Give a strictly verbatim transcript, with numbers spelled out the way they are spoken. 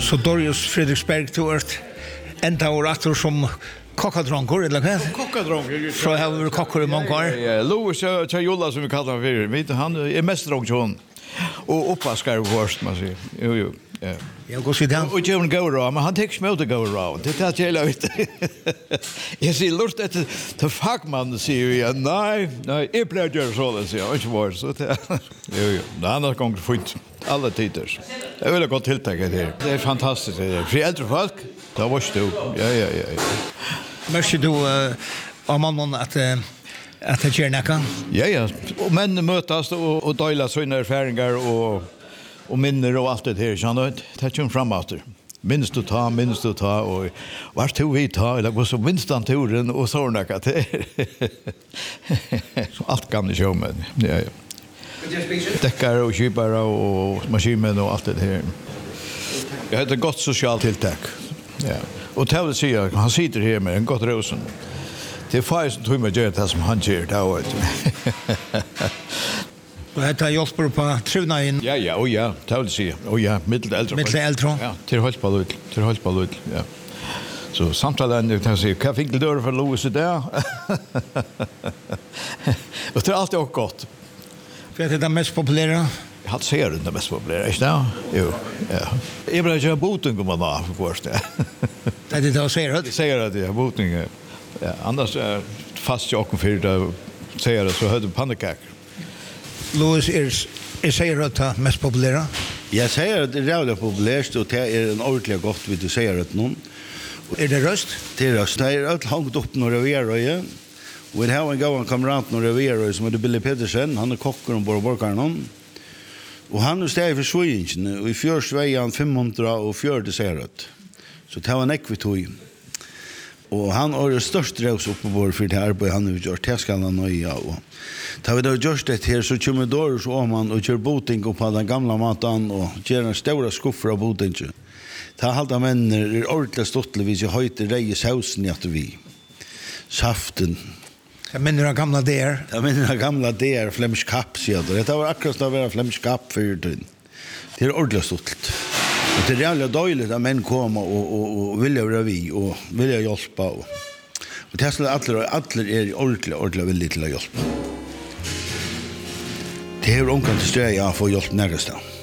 Så Dorius Fredriksberg tog ert enda år atter som kokkadronker, eller hva? Kokkadronker. Så har vi kokker i mange år. Ja, Louis Chajola som vi kallar han för. Han är mest dronjon. Och uppvaskar vårst man säger. Jo jo. Ja. Jag går sig down. Och Jim Gora, men han tar smelt att gå around. Det tar jag vet. Jag ser lust att ta fackman säger ju nej, nej, jag blir ju så där så jag inte var så det. Jo jo. Det andra gånger fint. Alla tider. Det vill jag gå till tag det. Det är fantastiskt det. För äldre folk, då var du. Ja ja ja. ja. Märker du om man att att det gör näka? Ja ja. Och män mötas och och dela sina erfarenheter och och minner och allt det här så då tar ju framåt. Minst du ta, minst du ta och vart tog vi ta eller går så minst han turen och så näka det. Så allt kan det ju men ja ja. Täckar och kypare och maskiner och allt det här. Jag hade gott socialt tilltag. Ja. Och till att säga han sitter här med en gott rosen. Det är faktiskt tror jag gör det som han gör där ute. Och detta hjälper på trivnaden. Ja ja, och ja, till att säga. Och ja, mitteläldre. Mitteläldre. Ja, till håll på lut, till håll på lut. Ja. Så samtalen jag kan säga, kan fick det dörr för Louis där. Och det är alltid också gott. För att det är mest populära. Jag hade ser det mest populära, inte det? Jo, ja. Jag vill göra boten kommer man av först. Det är det då säger det. Säger att jag boten. Ja, annars är fast jag och för det säger det så hade pannekakor. Louis är är säger att det mest populära. Jag säger att det är jävligt populärt och det är en ordentligt gott vid du säger det någon. Är det röst? Det är röst. Det är allt hangt upp några revieröje. Och vi har en gång kamrat några revieröje som heter Billy Pedersen. Han är kocken och bor borgarna. Och han är steg för svojingen. Och i fjör svej han femhundra och fjörde säret. Så det var en ekvitoj. Och han har det största rävs uppe på för det arbetet han har gjort. Det ska han nöja. Och tar vi då gjort det här så kommer då så om man och kör boting på den gamla matan och ger en stora skuffer av boting. Ta halta män är ordentligt stottlevis i höjt rejes hausen i att vi. Saften. Jag minner den gamla där. Jag minner den gamla där, Flemish Cup, säger det. Det var akkurat att vara Flemish Cup för det. Det är ordentligt stottligt. Och det är jävla dåligt att män kommer och, och, och vilja vara vi och vilja hjälpa. Och, och det är så att alla, alla är ordentligt, ordentligt villiga till att hjälpa. Det är omkring till stöd jag får hjälp närmast.